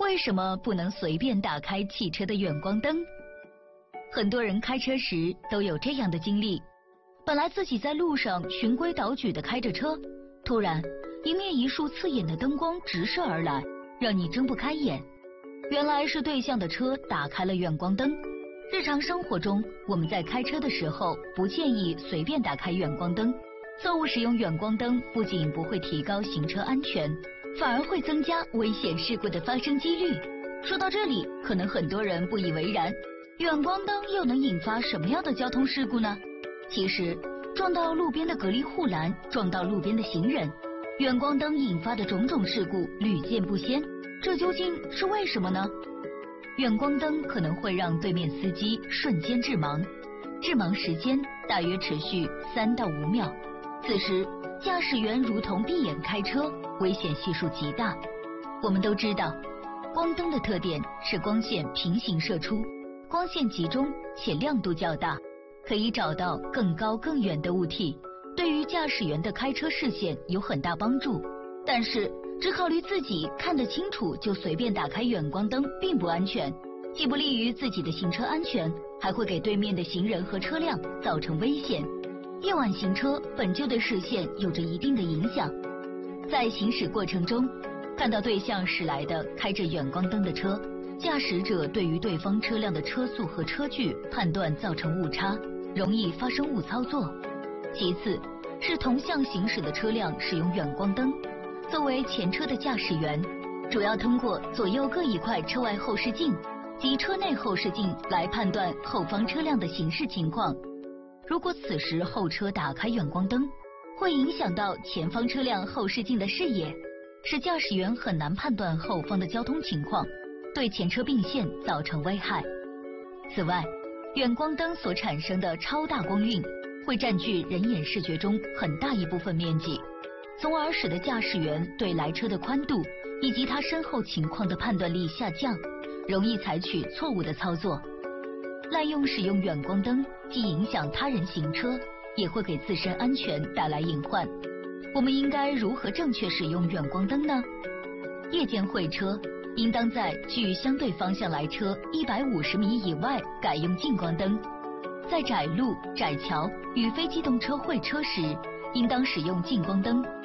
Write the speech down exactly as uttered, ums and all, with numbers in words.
为什么不能随便打开汽车的远光灯？很多人开车时都有这样的经历，本来自己在路上循规蹈矩地开着车，突然迎面一束刺眼的灯光直射而来，让你睁不开眼。原来是对向的车打开了远光灯。日常生活中，我们在开车的时候不建议随便打开远光灯。错误使用远光灯不仅不会提高行车安全，反而会增加危险事故的发生几率。说到这里，可能很多人不以为然，远光灯又能引发什么样的交通事故呢？其实，撞到路边的隔离护栏，撞到路边的行人，远光灯引发的种种事故屡见不鲜，这究竟是为什么呢？远光灯可能会让对面司机瞬间致盲，致盲时间大约持续三到五秒。此时，驾驶员如同闭眼开车，危险系数极大。我们都知道，光灯的特点是光线平行射出，光线集中且亮度较大，可以找到更高更远的物体，对于驾驶员的开车视线有很大帮助。但是，只考虑自己看得清楚就随便打开远光灯并不安全，既不利于自己的行车安全，还会给对面的行人和车辆造成危险。夜晚行车本就对视线有着一定的影响，在行驶过程中，看到对向驶来的开着远光灯的车，驾驶者对于对方车辆的车速和车距判断造成误差，容易发生误操作。其次，是同向行驶的车辆使用远光灯，作为前车的驾驶员，主要通过左右各一块车外后视镜及车内后视镜来判断后方车辆的行驶情况。如果此时后车打开远光灯，会影响到前方车辆后视镜的视野，使驾驶员很难判断后方的交通情况，对前车并线造成危害。此外，远光灯所产生的超大光晕会占据人眼视觉中很大一部分面积，从而使得驾驶员对来车的宽度以及他身后情况的判断力下降，容易采取错误的操作。滥用使用远光灯，既影响他人行车，也会给自身安全带来隐患。我们应该如何正确使用远光灯呢？夜间会车应当在距相对方向来车一百五十米以外改用近光灯。在窄路、窄桥与非机动车会车时，应当使用近光灯。